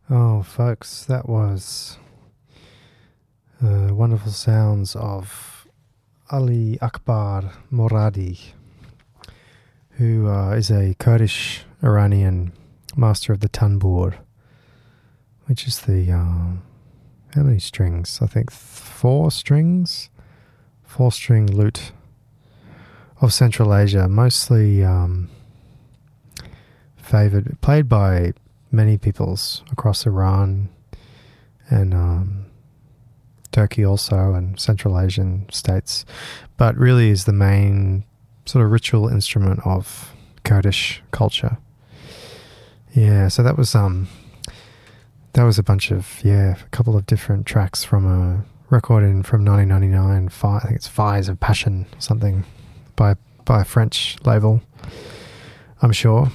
Oh, folks, that was wonderful sounds of Ali Akbar Moradi, who is a Kurdish Iranian master of the tanbour, which is the, how many strings? I think 4 strings? 4-string lute of Central Asia, mostly played by many peoples across Iran and Turkey also, and Central Asian states, but really is the main sort of ritual instrument of Kurdish culture. Yeah, so that was a bunch of, a couple of different tracks from a record from 1999, I think it's Fires of Passion, something by a French label, I'm sure.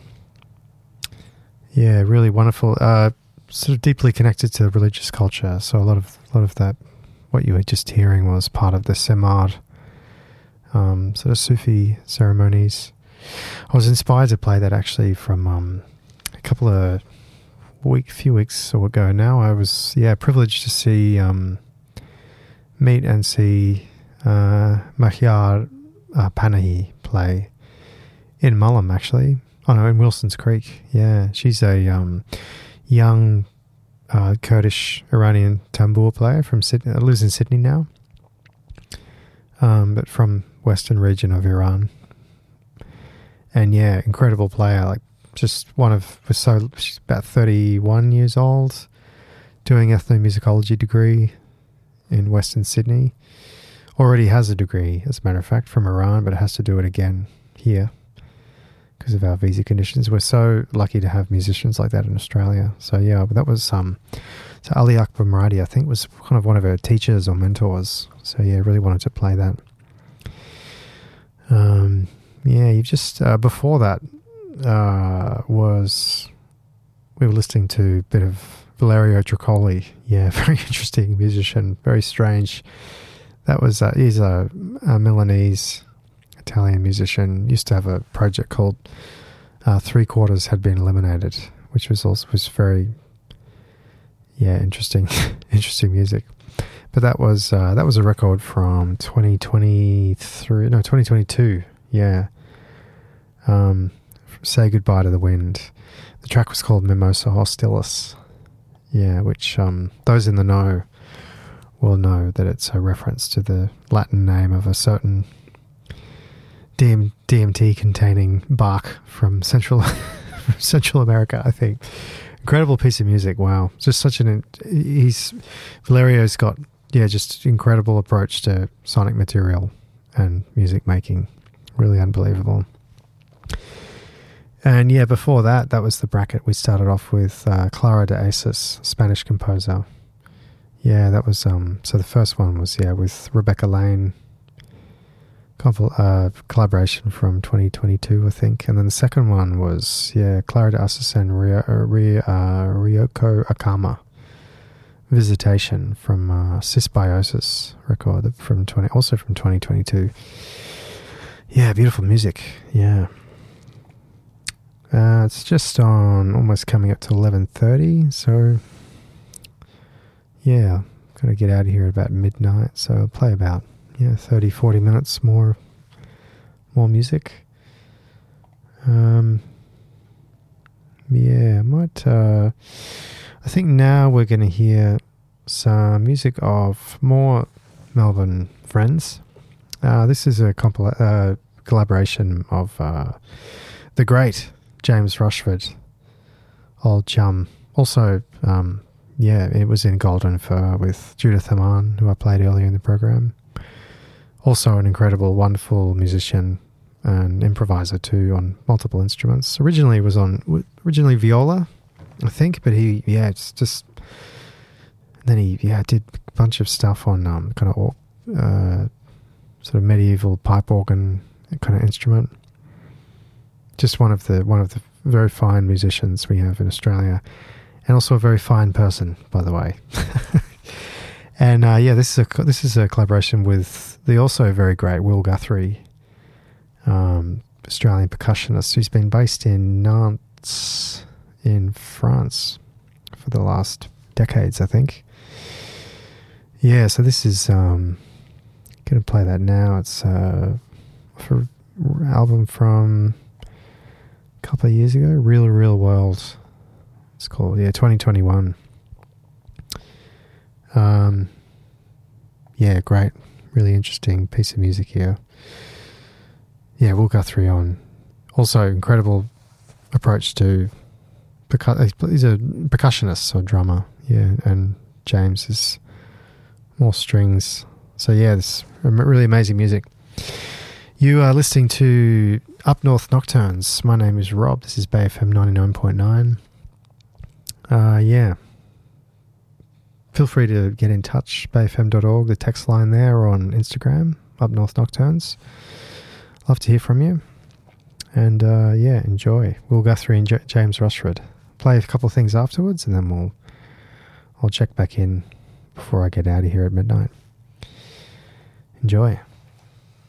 Yeah, really wonderful. Sort of deeply connected to religious culture. So a lot of that, what you were just hearing, was part of the Semar, sort of Sufi ceremonies. I was inspired to play that actually from a few weeks ago now. I was privileged to meet and see Mahyar Panahi play in Mullum, actually. Oh no, in Wilson's Creek. Yeah, she's a young Kurdish Iranian tambour player from Sydney. Lives in Sydney now, but from western region of Iran. And yeah, incredible player. Like just she's about 31 years old, doing ethnomusicology degree in Western Sydney. Already has a degree, as a matter of fact, from Iran, but has to do it again here because of our visa conditions. We're so lucky to have musicians like that in Australia. So yeah, that was so Ali Akbar Moradi, I think, was kind of one of her teachers or mentors. So yeah, really wanted to play that. You've just before that we were listening to a bit of Valerio Tricoli. Yeah, very interesting musician, very strange. That was he's a Milanese Italian musician. Used to have a project called Three Quarters Had Been Eliminated, which was very interesting interesting music. But that was a record from 2022. Yeah. Say Goodbye to the Wind. The track was called Mimosa Hostilis. Yeah, which those in the know will know that it's a reference to the Latin name of a certain DMT containing bark from Central America, I think. Incredible piece of music. Wow. Just Valerio's got just incredible approach to sonic material and music making. Really unbelievable. And yeah, before that was the bracket. We started off with Clara de Asis, Spanish composer. Yeah, that was so the first one was with Rebecca Lane, collaboration from 2022, I think. And then the second one was Clara de Asis and Ryoko Akama, Visitation, from Sysbiosis record also from 2022. Yeah, beautiful music. Yeah. It's just on, almost coming up to 11:30, so yeah, gotta get out of here at about midnight, so I'll play about 30-40 minutes more music. I think now we're gonna hear some music of more Melbourne friends. This is a collaboration of the great James Rushford, old chum. Also, it was in Golden Fur with Judith Aman, who I played earlier in the program. Also an incredible, wonderful musician and improviser too, on multiple instruments. Originally viola, I think, but he did a bunch of stuff on kind of sort of medieval pipe organ kind of instrument. Just one of the very fine musicians we have in Australia, and also a very fine person, by the way. And this is a collaboration with the also very great Will Guthrie, Australian percussionist, who's been based in Nantes in France for the last decades, I think. Yeah, so this is going to play that now. It's for album from a couple of years ago, Real World. It's called 2021. Great, really interesting piece of music here. Yeah, Will Guthrie on. Also, incredible approach to he's a percussionist or drummer, and James is more strings. So yeah, this really amazing music. You are listening to Up North Nocturnes. My name is Rob. This is Bay FM 99.9. Feel free to get in touch, bayfm.org, the text line there, or on Instagram, Up North Nocturnes. Love to hear from you. And enjoy. Will Guthrie and James Rushford. Play a couple of things afterwards, and then I'll check back in before I get out of here at midnight. Enjoy.